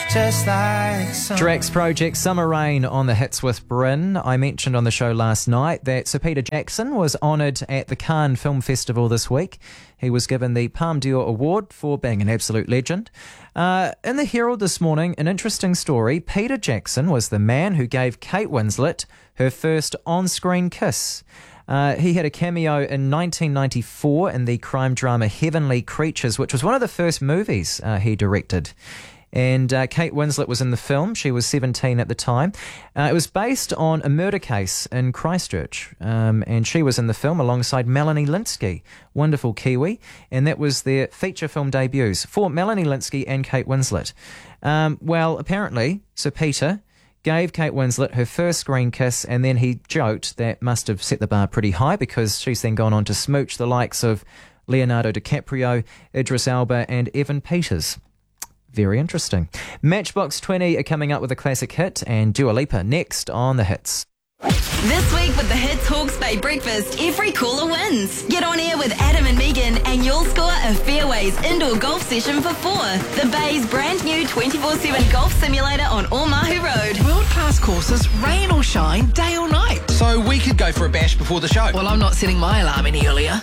just like Drax Project Summer Rain on the hits with Bryn. I mentioned on the show last night that Sir Peter Jackson was honoured at the Cannes Film Festival this week. He was given the Palme d'Or Award for being an absolute legend. In the Herald this morning, an interesting story. Peter Jackson was the man who gave Kate Winslet her first on-screen kiss. He had a cameo in 1994 in the crime drama Heavenly Creatures, which was one of the first movies he directed. And Kate Winslet was in the film. She was 17 at the time. It was based on a murder case in Christchurch. And she was in the film alongside Melanie Lynskey, wonderful Kiwi. And that was their feature film debuts for Melanie Lynskey and Kate Winslet. Well, apparently, Sir Peter gave Kate Winslet her first screen kiss, and then he joked that must have set the bar pretty high because she's then gone on to smooch the likes of Leonardo DiCaprio, Idris Elba and Evan Peters. Very interesting. Matchbox 20 are coming up with a classic hit, and Dua Lipa next on the hits. This week with the Hits Hawke's Bay Breakfast, every caller wins. Get on air with Adam and Megan and you'll score a Fairways indoor golf session for 4. The Bay's brand new 24/7 golf simulator on Oamahu Road. World-class courses, rain or shine, day or night. So we could go for a bash before the show. Well, I'm not setting my alarm any earlier.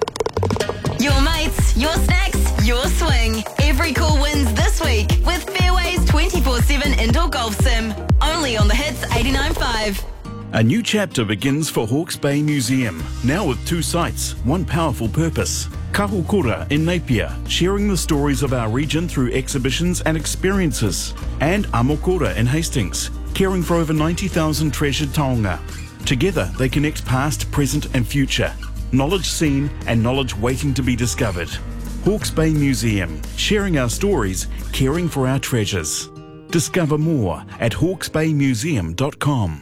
Your mates, your snacks, your swing. Every call wins this week with Fairways 24/7 indoor golf sim. Only on the Hits 89.5. A new chapter begins for Hawke's Bay Museum, now with 2 sites, one powerful purpose. Kahukura in Napier, sharing the stories of our region through exhibitions and experiences. And Amokura in Hastings, caring for over 90,000 treasured taonga. Together they connect past, present and future. Knowledge seen and knowledge waiting to be discovered. Hawke's Bay Museum, sharing our stories, caring for our treasures. Discover more at hawksbaymuseum.com.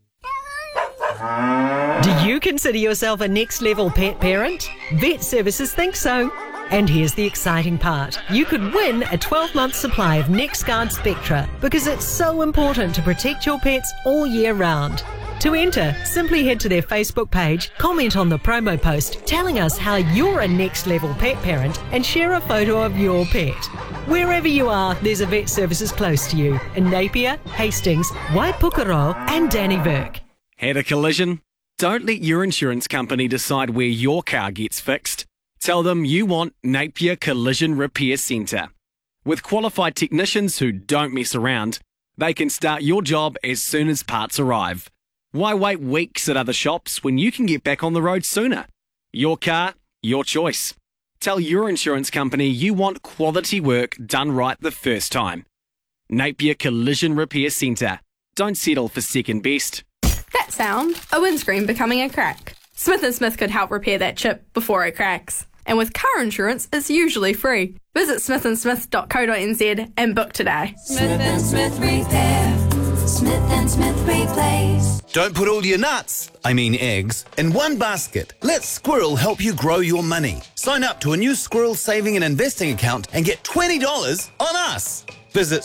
Do you consider yourself a next-level pet parent? Vet Services think so. And here's the exciting part. You could win a 12-month supply of NextGuard Spectra because it's so important to protect your pets all year round. To enter, simply head to their Facebook page, comment on the promo post telling us how you're a next-level pet parent and share a photo of your pet. Wherever you are, there's a Vet Services close to you in Napier, Hastings, Waipukaro and Dannyburg. Had a collision? Don't let your insurance company decide where your car gets fixed. Tell them you want Napier Collision Repair Centre. With qualified technicians who don't mess around, they can start your job as soon as parts arrive. Why wait weeks at other shops when you can get back on the road sooner? Your car, your choice. Tell your insurance company you want quality work done right the first time. Napier Collision Repair Centre. Don't settle for second best. That sound, a windscreen becoming a crack. Smith & Smith could help repair that chip before it cracks. And with car insurance, it's usually free. Visit smithandsmith.co.nz and book today. Smith & Smith Repair. Smith & Smith Replace. Don't put all your nuts, eggs, in one basket. Let Squirrel help you grow your money. Sign up to a new Squirrel saving and investing account and get $20 on us. Visit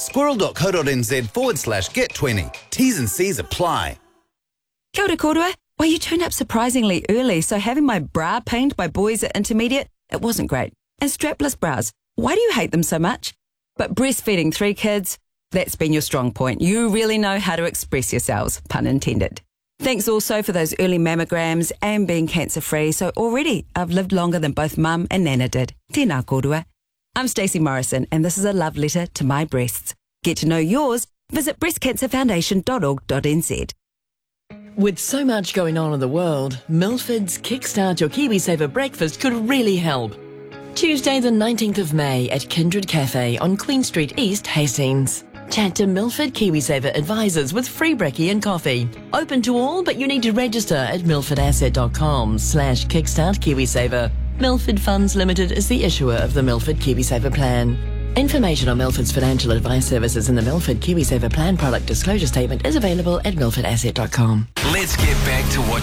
squirrel.co.nz/get20. T's and C's apply. Kia ora korua. Well, you turned up surprisingly early, so having my bra pinged by boys at intermediate, it wasn't great. And strapless bras, why do you hate them so much? But breastfeeding 3 kids, that's been your strong point. You really know how to express yourselves, pun intended. Thanks also for those early mammograms and being cancer-free, so already I've lived longer than both Mum and Nana did. Tēnā korua. I'm Stacey Morrison, and this is a love letter to my breasts. Get to know yours, visit breastcancerfoundation.org.nz. With so much going on in the world, Milford's Kickstart Your KiwiSaver breakfast could really help. Tuesday the 19th of May at Kindred Cafe on Queen Street East, Hastings. Chat to Milford KiwiSaver advisors with free brekkie and coffee. Open to all, but you need to register at milfordasset.com/Kickstart KiwiSaver. Milford Funds Limited is the issuer of the Milford KiwiSaver plan. Information on Milford's financial advice services and the Milford KiwiSaver plan product disclosure statement is available at milfordasset.com. Let's get back to what